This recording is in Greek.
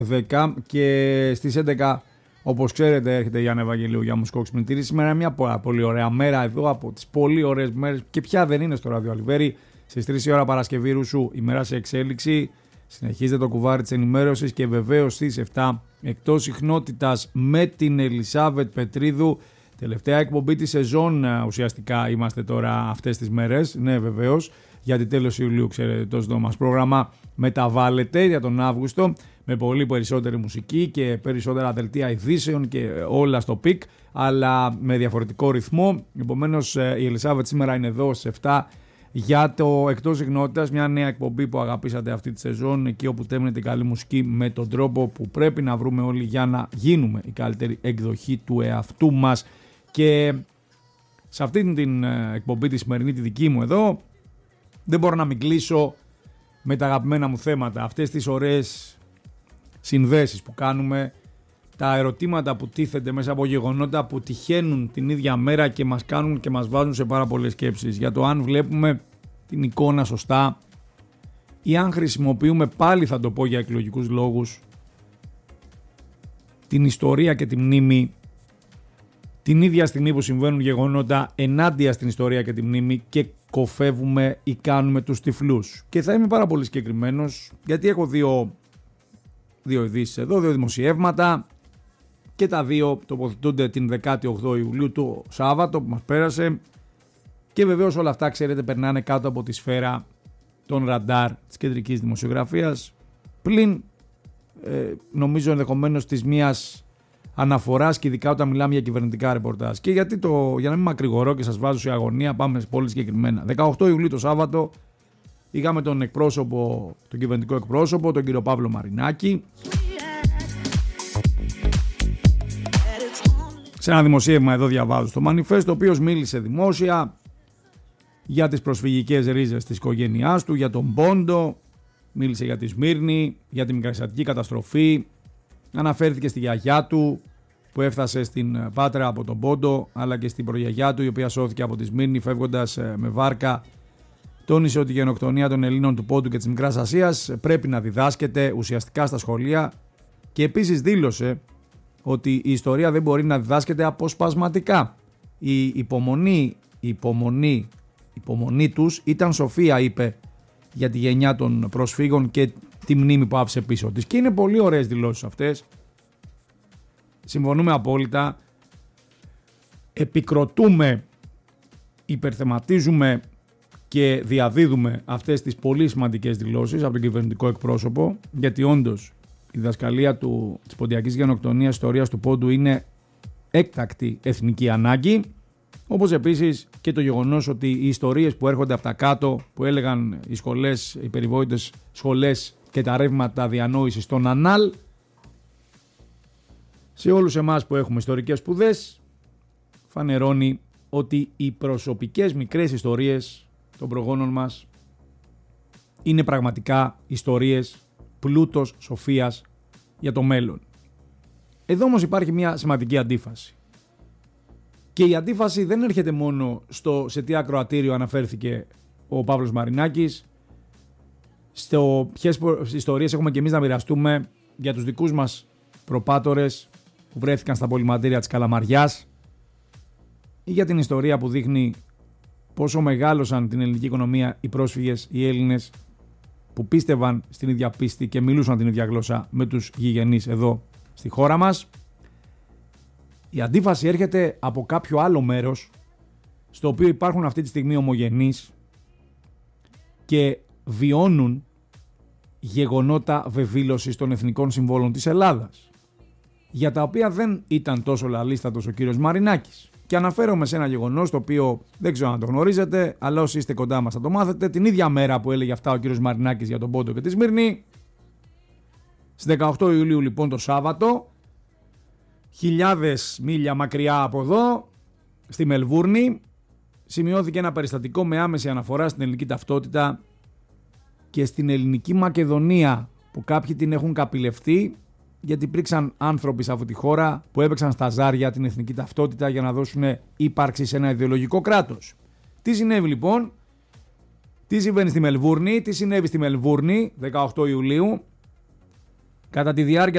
10 και στις 11, όπως ξέρετε, έρχεται η Άννα Ευαγγελίου για μουσικό ξυπνητήρι. Σήμερα είναι μια πολύ ωραία μέρα εδώ, από τις πολύ ωραίες μέρες, και πια δεν είναι στο Ράδιο Αλιβέρι. Στις 3 η ώρα Παρασκευή Ρουσού, η μέρα σε εξέλιξη. Συνεχίζεται το κουβάρι της ενημέρωσης και βεβαίως στις 7 εκτός συχνότητας με την Ελισάβετ Πετρίδου. Τελευταία εκπομπή της σεζόν ουσιαστικά είμαστε τώρα αυτές τις μέρες. Ναι, βεβαίως, γιατί τέλος Ιουλίου, ξέρετε, το σύντομο μας πρόγραμμα μεταβάλλεται για τον Αύγουστο με πολύ περισσότερη μουσική και περισσότερα δελτία ειδήσεων και όλα στο πικ, αλλά με διαφορετικό ρυθμό. Επομένως, η Ελισάβετ σήμερα είναι εδώ στις 7 για το εκτός συχνότητας, μια νέα εκπομπή που αγαπήσατε αυτή τη σεζόν, εκεί όπου τέμνεται η καλή μουσική με τον τρόπο που πρέπει να βρούμε όλοι για να γίνουμε η καλύτερη εκδοχή του εαυτού μας. Και σε αυτή την εκπομπή τη σημερινή, τη δική μου εδώ, δεν μπορώ να μην κλείσω με τα αγαπημένα μου θέματα, αυτές τις ωραίες συνδέσεις που κάνουμε, τα ερωτήματα που τίθενται μέσα από γεγονότα που τυχαίνουν την ίδια μέρα και μας κάνουν και μας βάζουν σε πάρα πολλές σκέψεις για το αν βλέπουμε την εικόνα σωστά ή αν χρησιμοποιούμε, πάλι θα το πω για εκλογικούς λόγους, την ιστορία και τη μνήμη την ίδια στιγμή που συμβαίνουν γεγονότα ενάντια στην ιστορία και τη μνήμη και κοφεύουμε ή κάνουμε τους τυφλούς. Και θα είμαι πάρα πολύ συγκεκριμένος, γιατί έχω δύο ειδήσεις εδώ, δύο δημοσιεύματα, και τα δύο τοποθετούνται την 18η Ιουλίου, το Σάββατο που μας πέρασε, και βεβαίως όλα αυτά, ξέρετε, περνάνε κάτω από τη σφαίρα των ραντάρ της κεντρικής δημοσιογραφίας, πλην νομίζω ενδεχομένως της μίας αναφοράς, και ειδικά όταν μιλάμε για κυβερνητικά ρεπορτάζ. Και για να μην μακρηγορώ και σας βάζω σε αγωνία, πάμε πολύ συγκεκριμένα. 18 Ιουλίου το Σάββατο είχαμε τον κυβερνητικό εκπρόσωπο, τον κύριο Παύλο Μαρινάκη, σε ένα δημοσίευμα εδώ διαβάζω στο Manifest, ο οποίος μίλησε δημόσια για τις προσφυγικές ρίζες της οικογένειάς του, για τον Πόντο, μίλησε για τη Σμύρνη, για τη μικρασιατική καταστροφή, αναφέρθηκε στη γιαγιά του που έφτασε στην Πάτρα από τον Πόντο, αλλά και στην προγιαγιά του η οποία σώθηκε από τη Σμύρνη φεύγοντας με βάρκα. Τόνισε ότι η γενοκτονία των Ελλήνων του Πόντου και της Μικράς Ασίας πρέπει να διδάσκεται ουσιαστικά στα σχολεία, και επίσης δήλωσε ότι η ιστορία δεν μπορεί να διδάσκεται αποσπασματικά. Η υπομονή τους ήταν σοφία, είπε, για τη γενιά των προσφύγων και τη μνήμη που άφησε πίσω της. Και είναι πολύ ωραίες δηλώσεις αυτές. Συμφωνούμε απόλυτα. Επικροτούμε, υπερθεματίζουμε και διαδίδουμε αυτές τις πολύ σημαντικές δηλώσεις από τον κυβερνητικό εκπρόσωπο, γιατί όντως η διδασκαλία της ποντιακής γενοκτονίας, ιστορίας του Πόντου, είναι έκτακτη εθνική ανάγκη, όπως επίσης και το γεγονός ότι οι ιστορίες που έρχονται από τα κάτω, που έλεγαν οι σχολές, οι περιβόητες σχολές και τα ρεύματα διανόησης των ΑΝΑΛ, σε όλους εμάς που έχουμε ιστορικές σπουδές, φανερώνει ότι οι προσωπικές μικρές ιστορίες των προγόνων μας είναι πραγματικά ιστορίες πλούτος σοφίας για το μέλλον. Εδώ όμως υπάρχει μια σημαντική αντίφαση. Και η αντίφαση δεν έρχεται μόνο σε τι ακροατήριο αναφέρθηκε ο Παύλος Μαρινάκης, στο ποιες ιστορίες έχουμε και εμείς να μοιραστούμε για τους δικούς μας προπάτορες που βρέθηκαν στα πολυμαντήρια της Καλαμαριάς, ή για την ιστορία που δείχνει πόσο μεγάλωσαν την ελληνική οικονομία οι πρόσφυγες, οι Έλληνες, που πίστευαν στην ίδια πίστη και μιλούσαν την ίδια γλώσσα με τους γηγενείς εδώ στη χώρα μας. Η αντίφαση έρχεται από κάποιο άλλο μέρος, στο οποίο υπάρχουν αυτή τη στιγμή ομογενείς και βιώνουν γεγονότα βεβήλωσης των εθνικών συμβόλων της Ελλάδας, για τα οποία δεν ήταν τόσο λαλίστατος ο κύριος Μαρινάκης. Και αναφέρομαι σε ένα γεγονός το οποίο δεν ξέρω αν το γνωρίζετε, αλλά όσοι είστε κοντά μας θα το μάθετε. Την ίδια μέρα που έλεγε αυτά ο κύριος Μαρινάκης για τον Πόντο και τη Σμύρνη, στις 18 Ιουλίου λοιπόν το Σάββατο, χιλιάδες μίλια μακριά από εδώ, στη Μελβούρνη, σημειώθηκε ένα περιστατικό με άμεση αναφορά στην ελληνική ταυτότητα και στην ελληνική Μακεδονία, που κάποιοι την έχουν καπηλευτεί, γιατί υπήρξαν άνθρωποι σε αυτή τη χώρα που έπαιξαν στα ζάρια την εθνική ταυτότητα για να δώσουν ύπαρξη σε ένα ιδεολογικό κράτος. Τι συνέβη λοιπόν, τι συμβαίνει στη Μελβούρνη, τι συνέβη στη Μελβούρνη 18 Ιουλίου, κατά τη διάρκεια